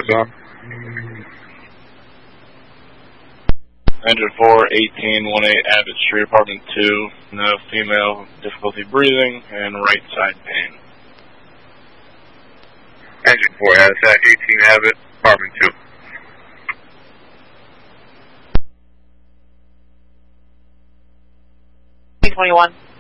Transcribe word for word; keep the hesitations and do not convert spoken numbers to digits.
lights on. Engine four, eighteen eighteen Abbott Street, apartment two. No female, difficulty breathing, and right side pain. Engine four, S A C eighteen Abbott, apartment two. twenty-one.